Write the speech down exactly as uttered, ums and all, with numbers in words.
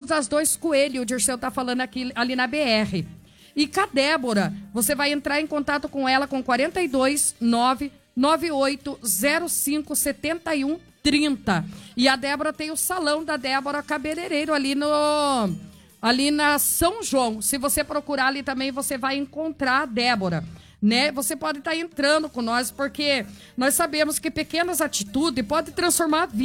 das Dois Coelhos, o Dirceu tá falando aqui, ali na B R. E com a Débora, você vai entrar em contato com ela com quarenta e dois, nove nove oito zero cinco sete um trinta. E a Débora tem o salão da Débora Cabeleireiro ali no... ali na São João. Se você procurar ali também, você vai encontrar a Débora, né? Você pode estar entrando com nós, porque nós sabemos que pequenas atitudes podem transformar a vida.